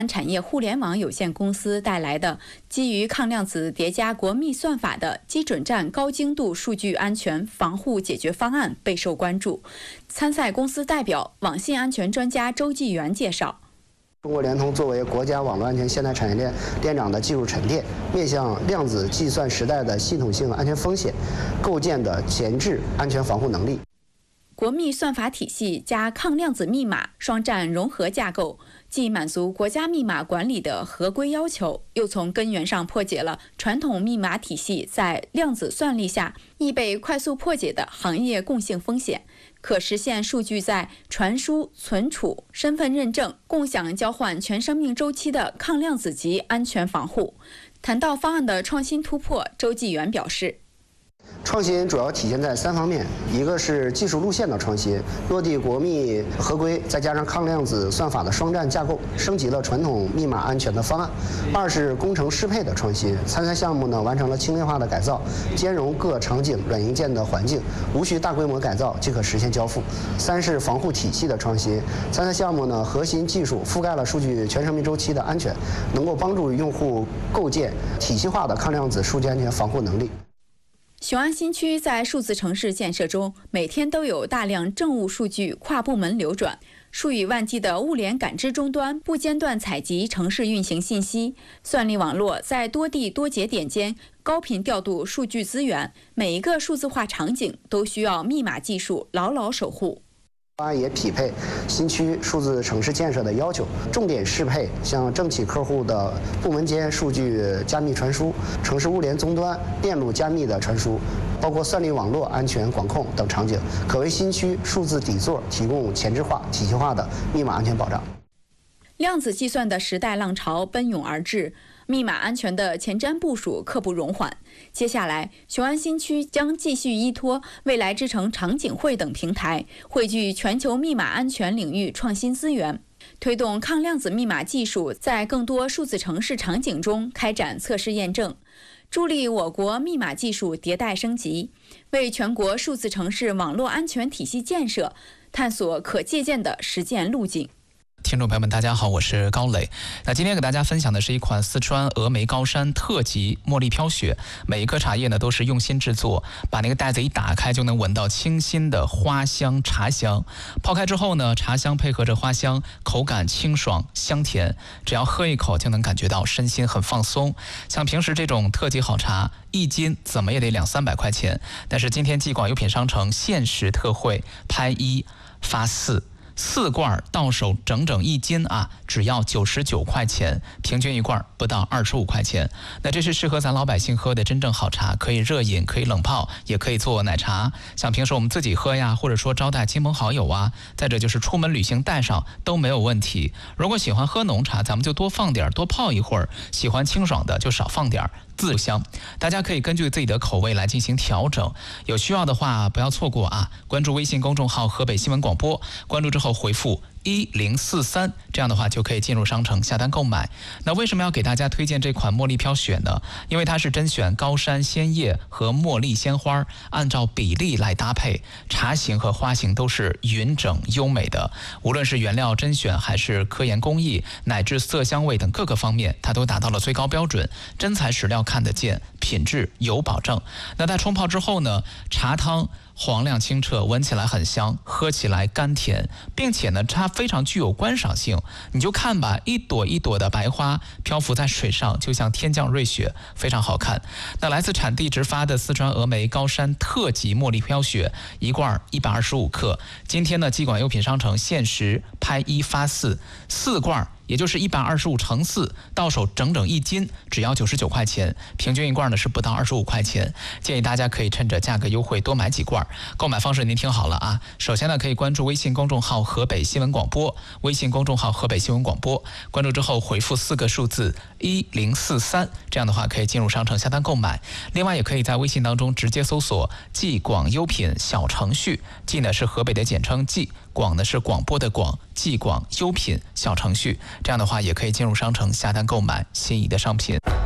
产业互联网有限公司带来的基于抗量子叠加国密算法的基准站高精度数据安全防护解决方案备受关注。参赛公司代表网信安全专家周继元介绍， 中国联通作为国家网络安全现代产业链链长的技术沉淀，面向量子计算时代的系统性安全风险，构建的前置安全防护能力。 国密算法体系加抗量子密码双站融合架构，既满足国家密码管理的合规要求，又从根源上破解了传统密码体系在量子算力下易被快速破解的行业共性风险，可实现数据在传输、存储、身份认证、共享交换全生命周期的抗量子级安全防护。谈到方案的创新突破，周继元表示， 创新主要体现在3方面，一个是技术路线的创新，落地国密合规，再加上抗量子算法的双站架构，升级了传统密码安全的方案；二是工程适配的创新，参赛项目呢完成了轻量化的改造，兼容各场景软硬件的环境，无需大规模改造即可实现交付；三是防护体系的创新，参赛项目呢核心技术覆盖了数据全生命周期的安全，能够帮助用户构建体系化的抗量子数据安全防护能力。 雄安新区在数字城市建设中，每天都有大量政务数据跨部门流转，数以万计的物联感知终端不间断采集城市运行信息，算力网络在多地多节点间高频调度数据资源，每一个数字化场景都需要密码技术牢牢守护。 方案也匹配新区数字城市建设的要求，重点适配像政企客户的部门间数据加密传输、城市物联终端链路加密的传输，包括算力网络安全管控等场景，可为新区数字底座提供前置化、体系化的密码安全保障。 量子计算的时代浪潮奔涌而至，密码安全的前瞻部署刻不容缓。接下来，雄安新区将继续依托未来之城场景会等平台，汇聚全球密码安全领域创新资源，推动抗量子密码技术在更多数字城市场景中开展测试验证，助力我国密码技术迭代升级，为全国数字城市网络安全体系建设探索可借鉴的实践路径。 听众朋友们，大家好，我是高磊。那今天给大家分享的是一款四川峨眉高山特级茉莉飘雪，每一颗茶叶呢都是用心制作，把那个袋子一打开就能闻到清新的花香茶香。泡开之后呢，茶香配合着花香，口感清爽香甜，只要喝一口就能感觉到身心很放松。像平时这种特级好茶，1斤怎么也得200-300块钱，但是今天继广优品商城限时特惠，拍1发4罐到手整整1斤啊，只要99块钱，平均1罐不到25块钱。那这是适合咱老百姓喝的真正好茶，可以热饮，可以冷泡，也可以做奶茶。像平时我们自己喝呀，或者说招待亲朋好友啊，再者就是出门旅行带上都没有问题。如果喜欢喝浓茶，咱们就多放点，多泡一会儿；喜欢清爽的就少放点。自香，大家可以根据自己的口味来进行调整。有需要的话不要错过啊！关注微信公众号河北新闻广播，关注之后回复1043，这样的话就可以进入商城下单购买。那为什么要给大家推荐这款茉莉飘雪呢？因为它是甄选高山鲜叶和茉莉鲜花，按照比例来搭配，茶型和花型都是匀整优美的。无论是原料甄选还是科研工艺，乃至色香味等各个方面，它都达到了最高标准，真材实料看得见，品质有保证。那在冲泡之后呢，茶汤黄亮清澈，闻起来很香，喝起来甘甜，并且呢它非常具有观赏性。你就看吧，一朵一朵的白花漂浮在水上，就像天降瑞雪，非常好看。那来自产地直发的四川峨眉高山特级茉莉飘雪，1罐125克。今天呢，继广优品商城限时拍1发4罐，也就是125乘4，到手整整1斤，只要99块钱，平均1罐呢是不到25块钱。建议大家可以趁着价格优惠多买几罐。购买方式您听好了啊，首先呢可以关注微信公众号河北新闻广播，微信公众号河北新闻广播，关注之后回复4个数字1043，这样的话可以进入商城下单购买。另外也可以在微信当中直接搜索继广优品小程序，继呢是河北的简称继，广呢是广播的广，继广优品小程序，这样的话也可以进入商城下单购买心仪的商品。